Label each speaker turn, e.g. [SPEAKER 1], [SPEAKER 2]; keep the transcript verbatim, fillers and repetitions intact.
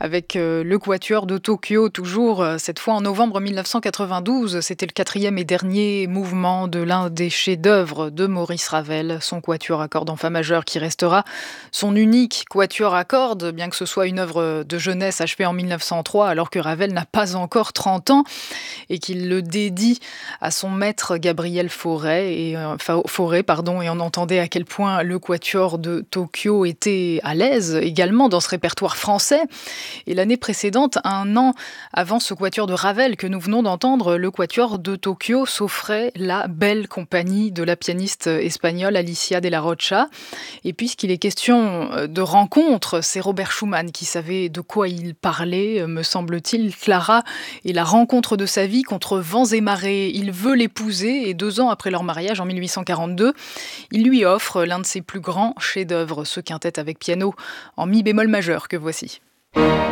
[SPEAKER 1] avec euh, le Quatuor de Tokyo, toujours euh, cette fois en novembre mille neuf cent quatre-vingt-douze. C'était le quatrième et dernier mouvement de l'un des chefs-d'œuvre de Maurice Ravel, son Quatuor à cordes en fa majeur, qui restera son unique Quatuor à cordes, bien que ce soit une œuvre de jeunesse achevée en mille neuf cent trois, alors que Ravel n'a pas encore trente ans et qu'il le dédie à son maître Gabriel Fauré. Et, euh, Fauré pardon, et on entendait à quel point le Quatuor de Tokyo était à l'aise également dans ce répertoire français. Et l'année précédente, un an avant ce Quatuor de Ravel que nous venons d'entendre, le Quatuor de Tokyo s'offrait la belle compagnie de la pianiste espagnole Alicia de la Rocha. Et puisqu'il est question de rencontre, c'est Robert Schumann qui savait de quoi il parlait, me semble-t-il. Clara est la rencontre de sa vie contre vents et marées. Il veut l'épouser et deux ans après leur mariage, en mille huit cent quarante-deux, il lui offre l'un de ses plus grands chefs-d'œuvre, ce quintet avec piano en mi bémol majeur que voici.